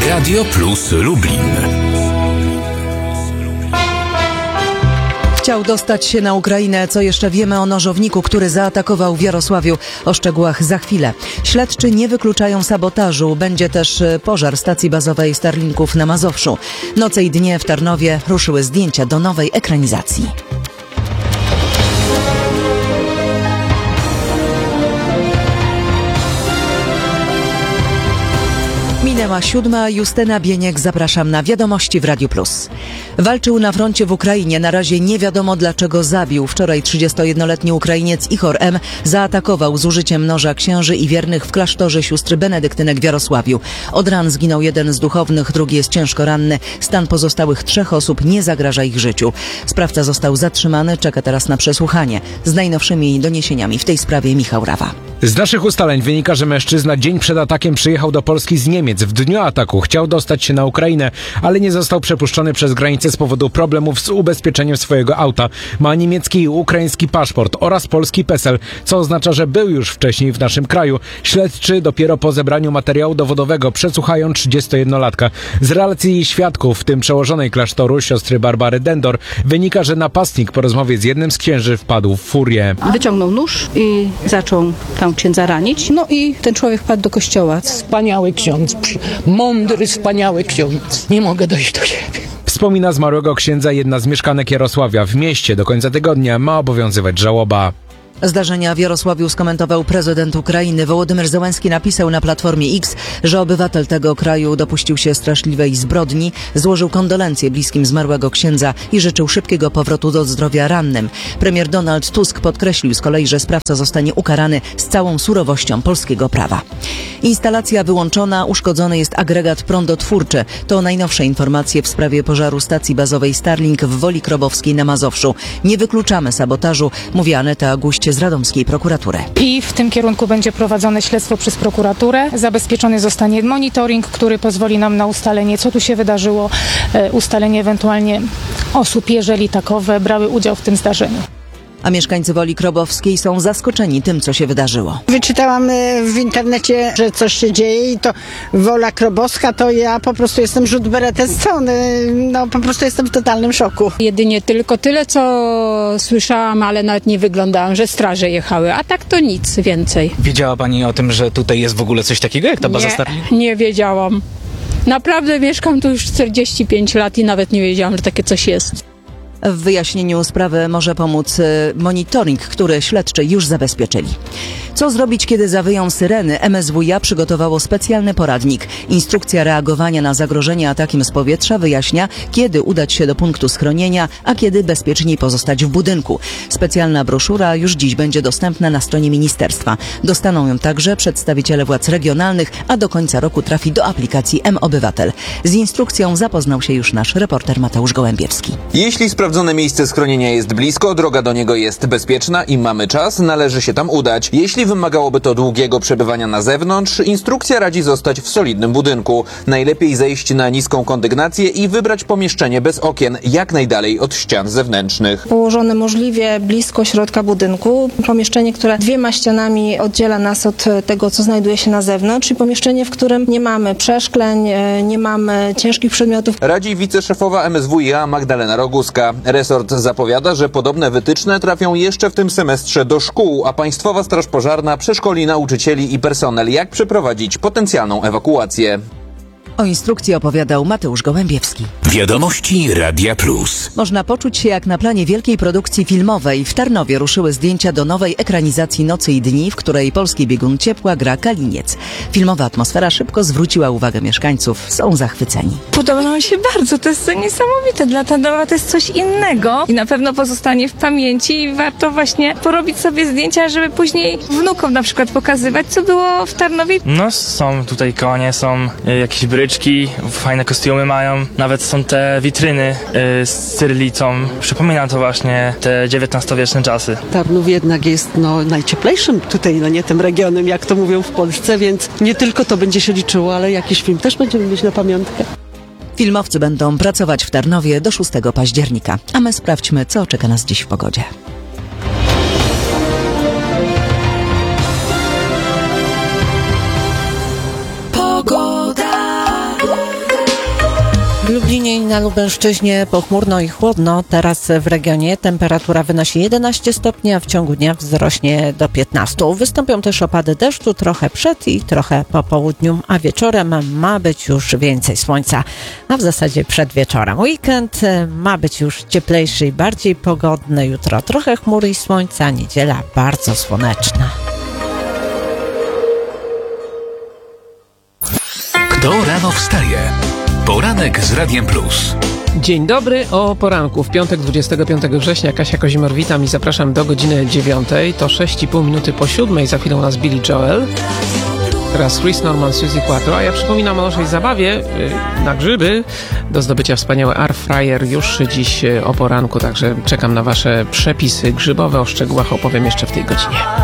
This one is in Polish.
Radio Plus Lublin. Chciał dostać się na Ukrainę. Co jeszcze wiemy o nożowniku, który zaatakował w Jarosławiu? O szczegółach za chwilę. Śledczy nie wykluczają sabotażu. Będzie też pożar stacji bazowej Starlinków na Mazowszu. Noce i dnie w Tarnowie ruszyły zdjęcia do nowej ekranizacji. Minęła 7. Justyna Bieniek, zapraszam na Wiadomości w Radiu Plus. Walczył na froncie w Ukrainie. Na razie nie wiadomo, dlaczego zabił. Wczoraj 31-letni Ukrainiec Ihor M. zaatakował z użyciem noża księży i wiernych w klasztorze sióstr benedyktynek w Jarosławiu. Od ran zginął jeden z duchownych, drugi jest ciężko ranny. Stan pozostałych 3 osób nie zagraża ich życiu. Sprawca został zatrzymany, czeka teraz na przesłuchanie. Z najnowszymi doniesieniami w tej sprawie Michał Rawa. Z naszych ustaleń wynika, że mężczyzna dzień przed atakiem przyjechał do Polski z Niemiec. W dniu ataku chciał dostać się na Ukrainę, ale nie został przepuszczony przez granicę z powodu problemów z ubezpieczeniem swojego auta. Ma niemiecki i ukraiński paszport oraz polski PESEL, co oznacza, że był już wcześniej w naszym kraju. Śledczy dopiero po zebraniu materiału dowodowego przesłuchają 31-latka. Z relacji świadków, w tym przełożonej klasztoru siostry Barbary Dendor, wynika, że napastnik po rozmowie z jednym z księży wpadł w furię. Wyciągnął nóż i zaczął tam księdza ranić. No i ten człowiek wpadł do kościoła. Wspaniały ksiądz, mądry, wspaniały ksiądz. Nie mogę dojść do siebie. Wspomina zmarłego księdza jedna z mieszkanek Jarosławia. W mieście do końca tygodnia ma obowiązywać żałoba. Zdarzenia w Jarosławiu skomentował prezydent Ukrainy. Wołodymyr Zełenski napisał na Platformie X, że obywatel tego kraju dopuścił się straszliwej zbrodni, złożył kondolencje bliskim zmarłego księdza i życzył szybkiego powrotu do zdrowia rannym. Premier Donald Tusk podkreślił z kolei, że sprawca zostanie ukarany z całą surowością polskiego prawa. Instalacja wyłączona, uszkodzony jest agregat prądotwórczy. To najnowsze informacje w sprawie pożaru stacji bazowej Starlink w Woli Krobowskiej na Mazowszu. Nie wykluczamy sabotażu, mówi Aneta Guść z radomskiej prokuratury. I w tym kierunku będzie prowadzone śledztwo przez prokuraturę. Zabezpieczony zostanie monitoring, który pozwoli nam na ustalenie, co tu się wydarzyło, ustalenie ewentualnie osób, jeżeli takowe brały udział w tym zdarzeniu. A mieszkańcy Woli Krobowskiej są zaskoczeni tym, co się wydarzyło. Wyczytałam w internecie, że coś się dzieje i to Wola Krobowska, to ja po prostu jestem rzut beretem strony. No po prostu jestem w totalnym szoku. Jedynie tylko tyle, co słyszałam, ale nawet nie wyglądałam, że straże jechały, a tak to nic więcej. Wiedziała pani o tym, że tutaj jest w ogóle coś takiego jak ta baza Starlink? Nie wiedziałam. Naprawdę mieszkam tu już 45 lat i nawet nie wiedziałam, że takie coś jest. W wyjaśnieniu sprawy może pomóc monitoring, który śledczy już zabezpieczyli. Co zrobić, kiedy zawyją syreny? MSWiA przygotowało specjalny poradnik. Instrukcja reagowania na zagrożenie atakiem z powietrza wyjaśnia, kiedy udać się do punktu schronienia, a kiedy bezpieczniej pozostać w budynku. Specjalna broszura już dziś będzie dostępna na stronie ministerstwa. Dostaną ją także przedstawiciele władz regionalnych, a do końca roku trafi do aplikacji M-Obywatel. Z instrukcją zapoznał się już nasz reporter Mateusz Gołębiewski. Jeśli sprawdzone miejsce schronienia jest blisko, droga do niego jest bezpieczna i mamy czas, należy się tam udać. Jeśli wymagałoby to długiego przebywania na zewnątrz, instrukcja radzi zostać w solidnym budynku. Najlepiej zejść na niską kondygnację i wybrać pomieszczenie bez okien, jak najdalej od ścian zewnętrznych. Położone możliwie blisko środka budynku, pomieszczenie, które 2 ścianami oddziela nas od tego, co znajduje się na zewnątrz, czyli pomieszczenie, w którym nie mamy przeszkleń, nie mamy ciężkich przedmiotów. Radzi wiceszefowa MSWiA Magdalena Roguska. Resort zapowiada, że podobne wytyczne trafią jeszcze w tym semestrze do szkół, a Państwowa Straż Pożarna przeszkoli nauczycieli i personel, jak przeprowadzić potencjalną ewakuację. O instrukcji opowiadał Mateusz Gołębiewski. Wiadomości Radia Plus. Można poczuć się jak na planie wielkiej produkcji filmowej. W Tarnowie ruszyły zdjęcia do nowej ekranizacji Nocy i dni, w której polski biegun ciepła gra Kaliniec. Filmowa atmosfera szybko zwróciła uwagę mieszkańców. Są zachwyceni. Podoba nam się bardzo, to jest niesamowite. Dla Tarnowa to jest coś innego i na pewno pozostanie w pamięci i warto właśnie porobić sobie zdjęcia, żeby później wnukom na przykład pokazywać, co było w Tarnowie. No są tutaj konie, są jakieś bryczki, fajne kostiumy mają, nawet są te witryny z cyrylicą. Przypomina to właśnie te XIX-wieczne czasy. Tarnów jednak jest najcieplejszym tutaj, nie tym regionem, jak to mówią w Polsce, więc nie tylko to będzie się liczyło, ale jakiś film też będziemy mieć na pamiątkę. Filmowcy będą pracować w Tarnowie do 6 października. A my sprawdźmy, co czeka nas dziś w pogodzie. Pogoda. Dzisiaj na Lubelszczyźnie pochmurno i chłodno. Teraz w regionie temperatura wynosi 11 stopni, a w ciągu dnia wzrośnie do 15. Wystąpią też opady deszczu trochę przed i trochę po południu, a wieczorem ma być już więcej słońca, a w zasadzie przed wieczorem. Weekend ma być już cieplejszy i bardziej pogodny. Jutro trochę chmury i słońca, niedziela bardzo słoneczna. Kto rano wstaje? Poranek z Radiem Plus. Dzień dobry o poranku. W piątek 25 września Kasia Kozimor, witam i zapraszam do godziny 9. To 6,5 minuty po 7. Za chwilę u nas Billy Joel. Teraz Chris Norman, Suzy Quattro. A ja przypominam o naszej zabawie na grzyby. Do zdobycia wspaniały air fryer już dziś o poranku. Także czekam na wasze przepisy grzybowe. O szczegółach opowiem jeszcze w tej godzinie.